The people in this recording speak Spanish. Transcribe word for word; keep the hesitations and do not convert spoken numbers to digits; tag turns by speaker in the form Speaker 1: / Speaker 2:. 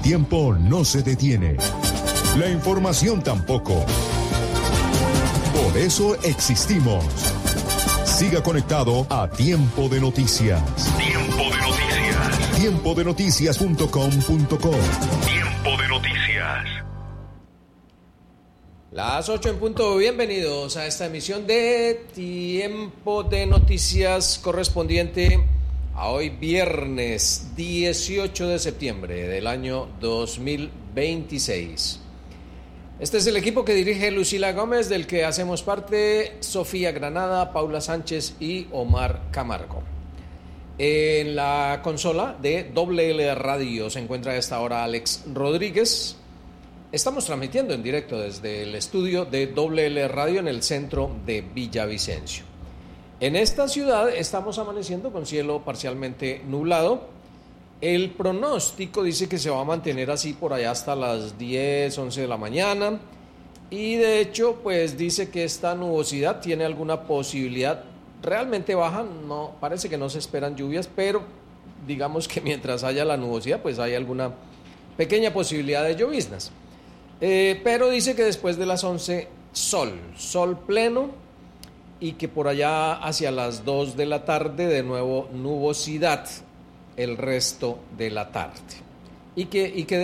Speaker 1: tiempo no se detiene. La información tampoco. Por eso existimos. Siga conectado a Tiempo de Noticias.
Speaker 2: Tiempo de Noticias.
Speaker 1: tiempo de noticias punto com punto co.
Speaker 2: Tiempo de Noticias.
Speaker 3: Las ocho en punto, bienvenidos a esta emisión de Tiempo de Noticias correspondiente a hoy viernes dieciocho de septiembre del año dos mil veintiséis. Este es el equipo que dirige Lucila Gómez, del que hacemos parte Sofía Granada, Paula Sánchez y Omar Camargo. En la consola de Doble L Radio se encuentra a esta hora Alex Rodríguez. Estamos transmitiendo en directo desde el estudio de Doble L Radio en el centro de Villavicencio. En esta ciudad estamos amaneciendo con cielo parcialmente nublado. El pronóstico dice que se va a mantener así por allá hasta las diez, once de la mañana. Y de hecho, pues dice que esta nubosidad tiene alguna posibilidad realmente baja. No, parece que no se esperan lluvias, pero digamos que mientras haya la nubosidad, pues hay alguna pequeña posibilidad de lloviznas. Eh, pero dice que después de las once, sol, sol pleno, y que por allá hacia las dos de la tarde de nuevo nubosidad el resto de la tarde. Y que, y que